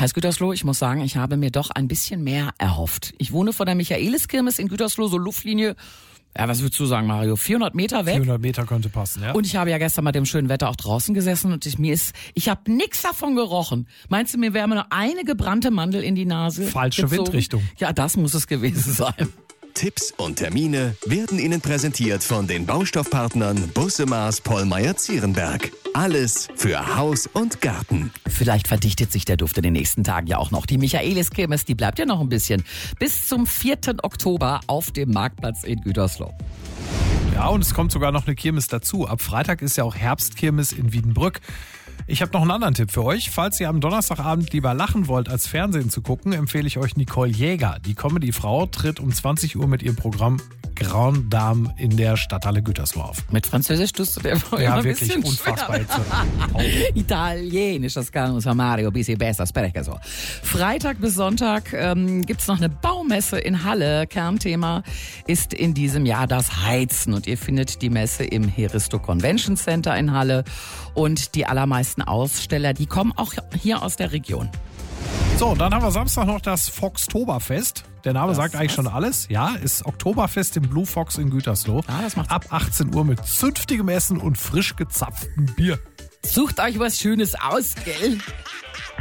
Kreis Gütersloh, ich muss sagen, ich habe mir doch ein bisschen mehr erhofft. Ich wohne vor der Michaeliskirmes in Gütersloh, so Luftlinie, ja, was würdest du sagen, Mario? 400 Meter weg? 400 Meter könnte passen, ja. Und ich habe ja gestern bei dem schönen Wetter auch draußen gesessen und ich habe nichts davon gerochen. Meinst du, mir wäre nur eine gebrannte Mandel in die Nase Falsche gezogen? Windrichtung. Ja, das muss es gewesen sein. Tipps und Termine werden Ihnen präsentiert von den Baustoffpartnern Busse Maas Pollmeyer-Zierenberg. Alles für Haus und Garten. Vielleicht verdichtet sich der Duft in den nächsten Tagen ja auch noch. Die Michaeliskirmes, die bleibt ja noch ein bisschen. Bis zum 4. Oktober auf dem Marktplatz in Gütersloh. Ja, und es kommt sogar noch eine Kirmes dazu. Ab Freitag ist ja auch Herbstkirmes in Wiedenbrück. Ich habe noch einen anderen Tipp für euch. Falls ihr am Donnerstagabend lieber lachen wollt, als Fernsehen zu gucken, empfehle ich euch Nicole Jäger. Die Comedy-Frau tritt um 20 Uhr mit ihrem Programm Grande Dame in der Stadthalle Gütersloh auf. Mit Französisch tust du dir Ja, ein wirklich bisschen unfassbar. Italienisch, das kann unser Mario ein bisschen besser sprechen. So. Freitag bis Sonntag gibt's noch eine Baumesse in Halle. Kernthema ist in diesem Jahr das Heizen. Und ihr findet die Messe im Heristo Convention Center in Halle. Und die allermeisten Aussteller, die kommen auch hier aus der Region. So, dann haben wir Samstag noch das Foxtoberfest. Der Name sagt eigentlich schon alles. Ja, ist Oktoberfest im Blue Fox in Gütersloh. Ah, das macht's. Ab 18 Uhr mit zünftigem Essen und frisch gezapftem Bier. Sucht euch was Schönes aus, gell?